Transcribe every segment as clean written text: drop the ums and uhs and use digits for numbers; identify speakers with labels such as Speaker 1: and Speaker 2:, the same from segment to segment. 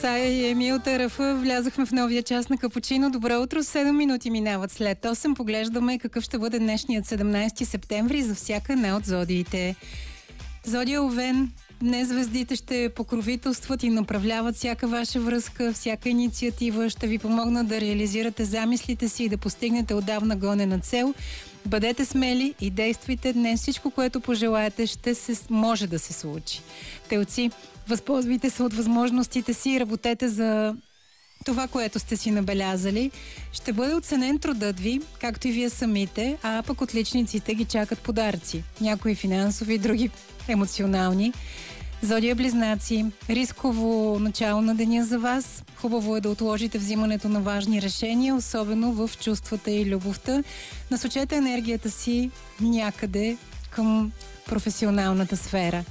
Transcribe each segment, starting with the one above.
Speaker 1: Сая и Емил Тарафа влязохме в новия час на Капучино. Добро утро, 7 минути минават след 8. Поглеждаме какъв ще бъде днешният 17 септември за всяка една от зодиите. Зодия Овен, днес звездите ще покровителстват и направляват всяка ваша връзка, всяка инициатива, ще ви помогнат да реализирате замислите си и да постигнете отдавна гонена цел. Бъдете смели и действайте днес. Всичко, което пожелаете, може да се случи. Телци, възползвайте се от възможностите си и работете за това, което сте си набелязали. Ще бъде оценен трудът ви, както и вие самите, а пък отличниците ги чакат подаръци. Някои финансови, други емоционални. Зодия Близнаци, рисково начало на деня за вас. Хубаво е да отложите взимането на важни решения, особено в чувствата и любовта. Насочете енергията си някъде към професионалната сфера.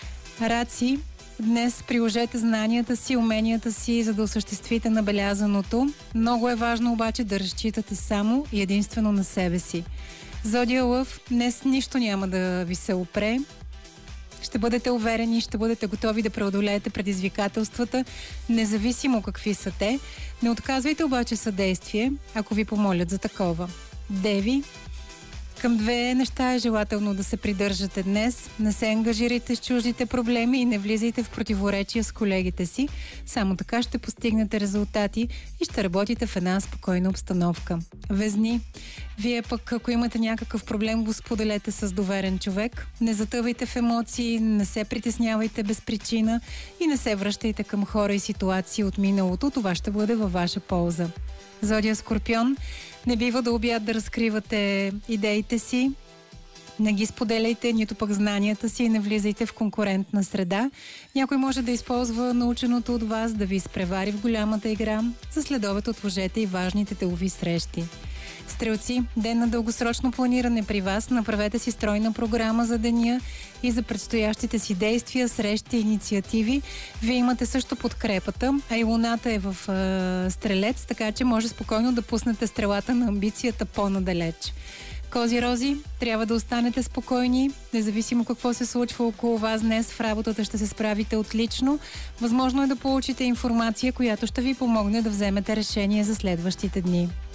Speaker 1: Раци, днес приложете знанията си, уменията си, за да осъществите набелязаното. Много е важно обаче да разчитате само и единствено на себе си. Зодия Лъв, днес нищо няма да ви се опре. Ще бъдете уверени, ще бъдете готови да преодолеете предизвикателствата, независимо какви са те. Не отказвайте обаче съдействие, ако ви помолят за такова. Деви, към две неща е желателно да се придържате днес. Не се ангажирайте с чуждите проблеми и не влизайте в противоречия с колегите си. Само така ще постигнете резултати и ще работите в една спокойна обстановка. Везни, вие пък, ако имате някакъв проблем, го споделете с доверен човек. Не затъвайте в емоции, не се притеснявайте без причина и не се връщайте към хора и ситуации от миналото. Това ще бъде във ваша полза. Зодия Скорпион, не бива да обяд да разкривате идеите си, не ги споделяйте, нито пък знанията си и не влизайте в конкурентна среда. Някой може да използва наученото от вас, да ви изпревари в голямата игра. За следобед отложете и важните делови срещи. Стрелци, ден на дългосрочно планиране при вас. Направете си стройна програма за деня и за предстоящите си действия, срещи и инициативи. Вие имате също подкрепата, а и луната е в Стрелец, така че може спокойно да пуснете стрелата на амбицията по-надалеч. Кози-рози, трябва да останете спокойни, независимо какво се случва около вас днес, в работата ще се справите отлично. Възможно е да получите информация, която ще ви помогне да вземете решение за следващите дни.